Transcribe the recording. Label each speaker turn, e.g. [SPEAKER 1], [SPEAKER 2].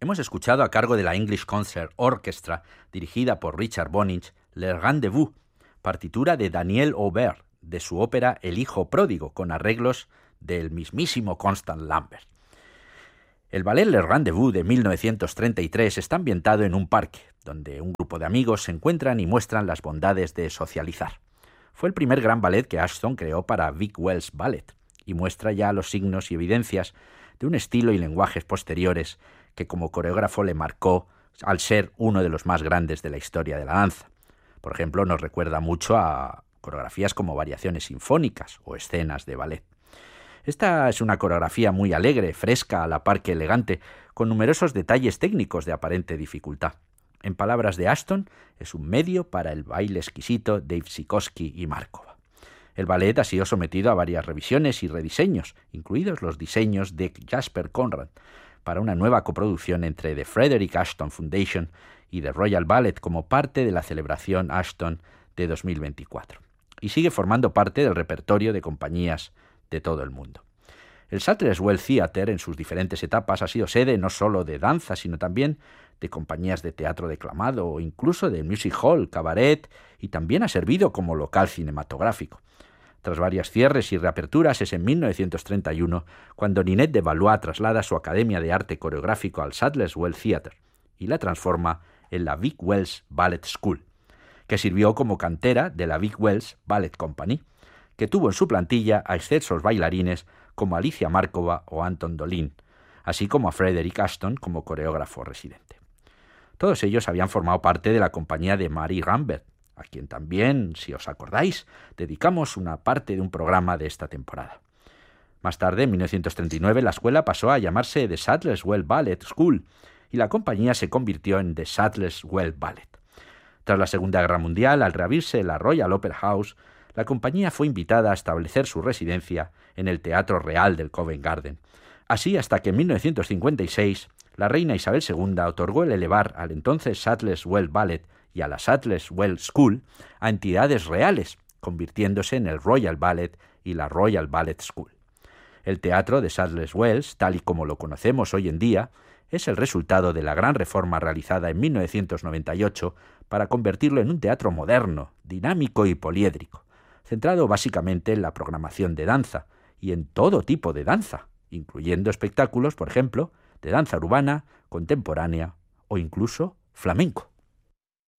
[SPEAKER 1] Hemos escuchado a cargo de la English Concert Orchestra, dirigida por Richard Bonynge, Le Rendezvous, partitura de Daniel Aubert, de su ópera El hijo pródigo, con arreglos del mismísimo Constant Lambert. El ballet Le Rendezvous de 1933 está ambientado en un parque, donde un grupo de amigos se encuentran y muestran las bondades de socializar. Fue el primer gran ballet que Ashton creó para Vic Wells Ballet, y muestra ya los signos y evidencias de un estilo y lenguajes posteriores que como coreógrafo le marcó al ser uno de los más grandes de la historia de la danza. Por ejemplo, nos recuerda mucho a coreografías como variaciones sinfónicas o escenas de ballet. Esta es una coreografía muy alegre, fresca, a la par que elegante, con numerosos detalles técnicos de aparente dificultad. En palabras de Ashton, es un medio para el baile exquisito de Ivsikowski y Markova. El ballet ha sido sometido a varias revisiones y rediseños, incluidos los diseños de Jasper Conrad, para una nueva coproducción entre The Frederick Ashton Foundation y The Royal Ballet como parte de la celebración Ashton de 2024. Y sigue formando parte del repertorio de compañías de todo el mundo. El Sadler's Wells Theatre, en sus diferentes etapas, ha sido sede no solo de danza, sino también de compañías de teatro declamado o incluso de music hall, cabaret, y también ha servido como local cinematográfico. Tras varios cierres y reaperturas, es en 1931 cuando Ninette de Valois traslada su Academia de Arte Coreográfico al Sadler's Wells Theatre y la transforma en la Vic Wells Ballet School, que sirvió como cantera de la Vic Wells Ballet Company, que tuvo en su plantilla a excelsos bailarines como Alicia Markova o Anton Dolin, así como a Frederick Ashton como coreógrafo residente. Todos ellos habían formado parte de la compañía de Marie Rambert, a quien también, si os acordáis, dedicamos una parte de un programa de esta temporada. Más tarde, en 1939, la escuela pasó a llamarse The Sadler's Wells Ballet School y la compañía se convirtió en The Sadler's Wells Ballet. Tras la Segunda Guerra Mundial, al reabrirse la Royal Opera House, la compañía fue invitada a establecer su residencia en el Teatro Real del Covent Garden. Así hasta que en 1956 la reina Isabel II otorgó el elevar al entonces Sadler's Wells Ballet y a la Sadler's Wells School a entidades reales, convirtiéndose en el Royal Ballet y la Royal Ballet School. El teatro de Sadler's Wells, tal y como lo conocemos hoy en día, es el resultado de la gran reforma realizada en 1998 para convertirlo en un teatro moderno, dinámico y poliédrico, centrado básicamente en la programación de danza y en todo tipo de danza, incluyendo espectáculos, por ejemplo, de danza urbana, contemporánea o incluso flamenco.